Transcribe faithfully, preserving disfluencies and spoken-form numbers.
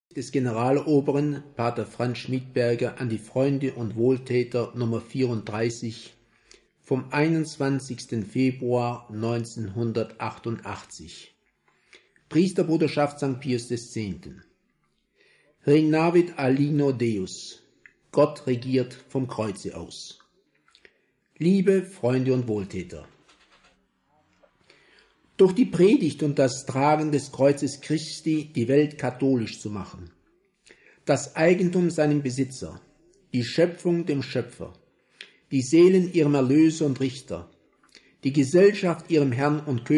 des Generaloberen Pater Franz Schmidberger an die Freunde und Wohltäter Nummer vierunddreißig vom einundzwanzigsten Februar neunzehnhundertachtundachtzig. Priesterbruderschaft Sankt Pius X. Regnavit alino Deus. Gott regiert vom Kreuze aus. Liebe Freunde und Wohltäter, durch die Predigt und das Tragen des Kreuzes Christi die Welt katholisch zu machen, das Eigentum seinem Besitzer, die Schöpfung dem Schöpfer, die Seelen ihrem Erlöser und Richter, die Gesellschaft ihrem Herrn und König